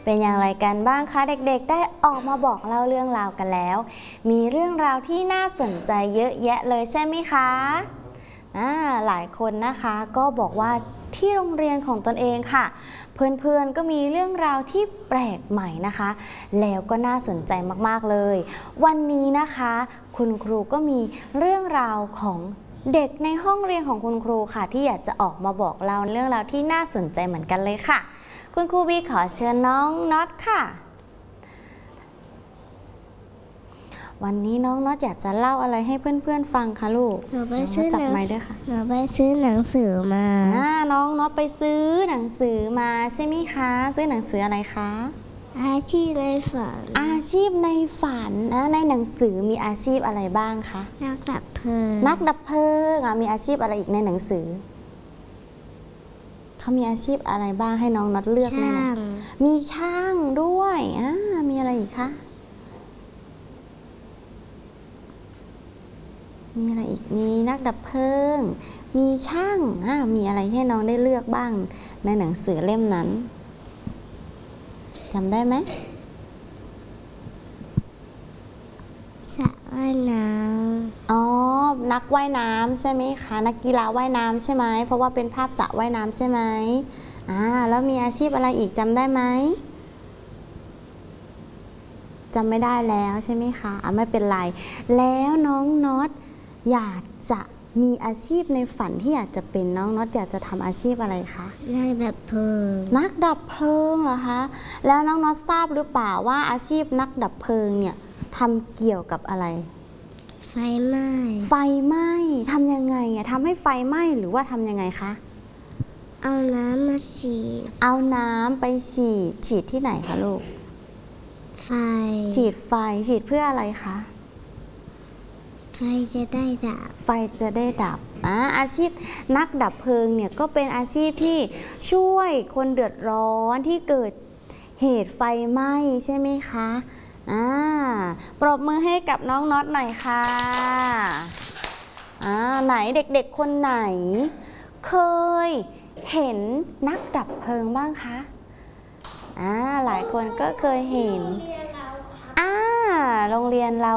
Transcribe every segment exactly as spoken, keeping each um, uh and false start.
เป็นอย่างไรกันบ้างคะเด็กๆได้ออกมาบอกเล่าเรื่องราวกันแล้วมีเรื่องราวที่น่าสนใจเยอะแยะเลยใช่ไหมคะอ่าหลายคนนะคะก็บอกว่าที่โรงเรียนของตนเองค่ะเพื่อนๆก็มีเรื่องราวที่แปลกใหม่นะคะแล้วก็น่าสนใจมากๆเลยวันนี้นะคะคุณครูก็มีเรื่องราวของเด็กในห้องเรียนของคุณครูค่ะที่อยากจะออกมาบอกเราเรื่องราวที่น่าสนใจเหมือนกันเลยค่ะคุณครูบีขอเชิญน้องน็อตค่ะวันนี้น้องน็อตอยากจะเล่าอะไรให้เพื่อนๆฟังคะลูกหนูไปซื้อหนังสือหนูไปซื้อหนังสือมาอ่าน้องน็อตไปซื้อหนังสือมาใช่ไหมคะซื้อหนังสืออะไรคะอาชีพในฝันอาชีพในฝันนะในหนังสือมีอาชีพอะไรบ้างคะนักดับเพลิงนักดับเพลิงอ่ะมีอาชีพอะไรอีกในหนังสือเขามีอาชีพอะไรบ้างให้น้องน็อตเลือกไหมนะมีช่างด้วยอ่ามีอะไรอีกคะมีอะไรอีกมีนักดับเพลิงมีช่างอ่ามีอะไรให้น้องได้เลือกบ้างในหนังสือเล่มนั้นจำได้ไหมสระว่ายน้ำอ๋อนักว่ายน้ำใช่ไหมคะนักกีฬาว่ายน้ำใช่ไหมเพราะว่าเป็นภาพสระว่ายน้ำใช่ไหมอ่าแล้วมีอาชีพอะไรอีกจำได้ไหมจำไม่ได้แล้วใช่ไหมคะอ่ะไม่เป็นไรแล้วน้องน็อตอยากจะมีอาชีพในฝันที่อยากจะเป็นน้องน็อตอยากจะทำอาชีพอะไรคะนักดับเพลิงนักดับเพลิงเหรอคะแล้วน้องน็อตทราบหรือเปล่าว่าอาชีพนักดับเพลิงเนี่ยทำเกี่ยวกับอะไรไฟไหม้ไฟไหม้ทำยังไงอะทำให้ไฟไหม้หรือว่าทำยังไงคะเอาน้ำมาฉีดเอาน้ำไปฉีดฉีดที่ไหนคะลูกไฟฉีดไฟฉีดเพื่ออะไรคะไฟจะได้ดับไฟจะได้ดับอ่าอาชีพนักดับเพลิงเนี่ยก็เป็นอาชีพที่ช่วยคนเดือดร้อนที่เกิดเหตุไฟไหม้ใช่ไหมคะอ่าปรบมือให้กับน้องน็อตหน่อยค่ะอ่าไหนเด็กๆคนไหนเคยเห็นนักดับเพลิงบ้างคะอ่าหลายคนก็เคยเห็นอ่าโรงเรียนเรา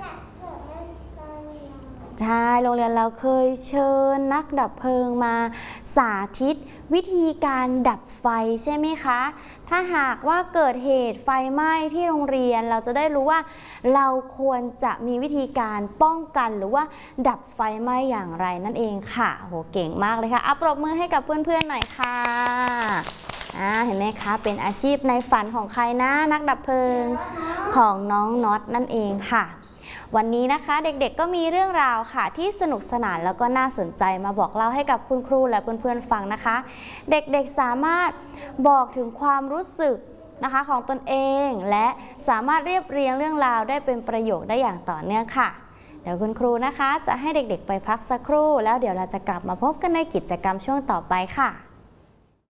ใช่โรงเรียนเราเคยเชิญนักดับเพลิงมาสาธิตวิธีการดับไฟใช่ไหมคะถ้าหากว่าเกิดเหตุไฟไหม้ที่โรงเรียนเราจะได้รู้ว่าเราควรจะมีวิธีการป้องกันหรือว่าดับไฟไหม้อย่างไรนั่นเองค่ะโหเก่งมากเลยค่ะอัปปรบมือให้กับเพื่อนๆหน่อยค่ะอ่าเห็นไหมคะเป็นอาชีพในฝันของใครนะนักดับเพลิงของน้องน็อตนั่นเองค่ะวันนี้นะคะเด็กๆก็มีเรื่องราวค่ะที่สนุกสนานแล้วก็น่าสนใจมาบอกเล่าให้กับคุณครูและเพื่อนๆฟังนะคะเด็กๆสามารถบอกถึงความรู้สึกนะคะของตนเองและสามารถเรียบเรียงเรื่องราวได้เป็นประโยคได้อย่างต่อเนื่องค่ะเดี๋ยวคุณครูนะคะจะให้เด็กๆไปพักสักครู่แล้วเดี๋ยวเราจะกลับมาพบกันในกิจกรรมช่วงต่อไปค่ะ